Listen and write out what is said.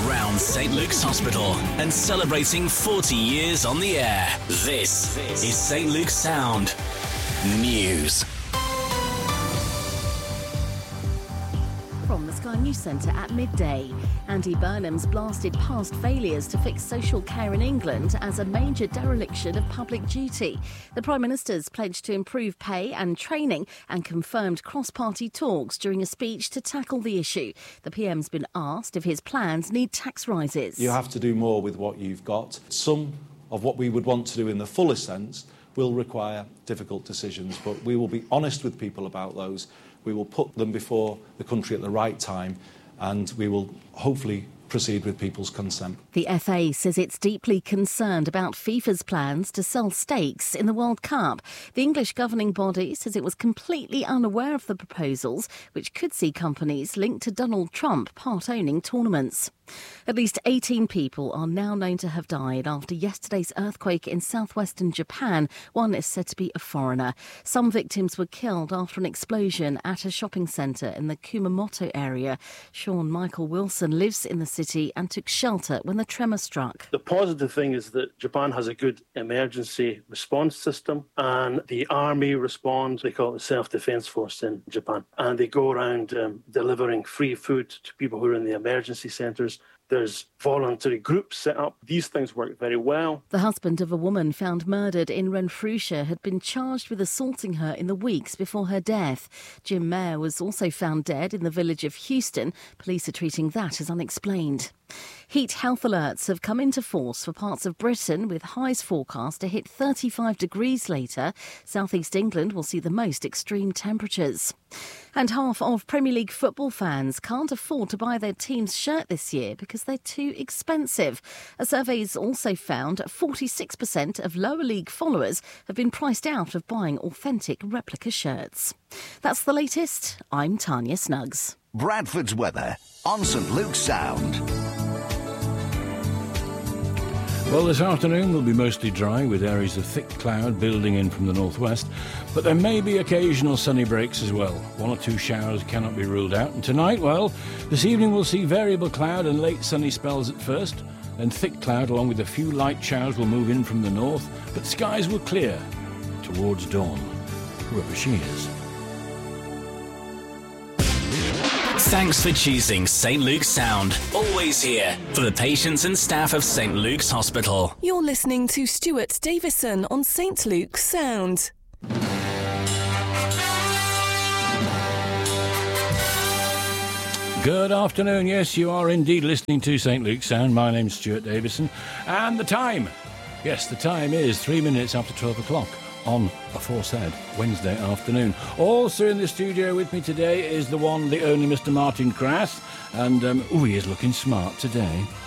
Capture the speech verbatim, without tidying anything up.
around Saint Luke's Hospital and celebrating forty years on the air. This is Saint Luke's Sound News. From the Sky News Centre at midday, Andy Burnham's blasted past failures to fix social care in England as a major dereliction of public duty. The Prime Minister's pledged to improve pay and training and confirmed cross-party talks during a speech to tackle the issue. The P M's been asked if his plans need tax rises. You have to do more with what you've got. Some of what we would want to do in the fullest sense will require difficult decisions, but we will be honest with people about those. We will put them before the country at the right time, and we will hopefully proceed with people's consent. The F A says it's deeply concerned about FIFA's plans to sell stakes in the World Cup. The English governing body says it was completely unaware of the proposals, which could see companies linked to Donald Trump part-owning tournaments. At least eighteen people are now known to have died after yesterday's earthquake in southwestern Japan. One is said to be a foreigner. Some victims were killed after an explosion at a shopping centre in the Kumamoto area. Sean Michael Wilson lives in the city and took shelter when the tremor struck. The positive thing is that Japan has a good emergency response system, and the army responds. They call it the Self-Defense Force in Japan, and they go around um, delivering free food to people who are in the emergency centres. There's voluntary groups set up. These things work very well. The husband of a woman found murdered in Renfrewshire had been charged with assaulting her in the weeks before her death. Jim Mayer was also found dead in the village of Houston. Police are treating that as unexplained. Heat health alerts have come into force for parts of Britain, with highs forecast to hit thirty-five degrees later. South East England will see the most extreme temperatures. And half of Premier League football fans can't afford to buy their team's shirt this year because they're too expensive. A survey has also found forty-six percent of lower league followers have been priced out of buying authentic replica shirts. That's the latest. I'm Tanya Snuggs. Bradford's weather on Saint Luke's Sound. Well, this afternoon will be mostly dry with areas of thick cloud building in from the northwest, but there may be occasional sunny breaks as well. One or two showers cannot be ruled out. And tonight, well, this evening we'll see variable cloud and late sunny spells at first, then thick cloud along with a few light showers will move in from the north, but skies will clear towards dawn, whoever she is. Thanks for choosing Saint Luke's Sound. Always here for the patients and staff of Saint Luke's Hospital. You're listening to Stuart Davison on Saint Luke's Sound. Good afternoon. Yes, you are indeed listening to Saint Luke's Sound. My name's Stuart Davison. And the time, yes, the time is three minutes after twelve o'clock. On aforesaid Wednesday afternoon. Also in the studio with me today is the one, the only Mister Martin Crass. And, um, oh, he is looking smart today.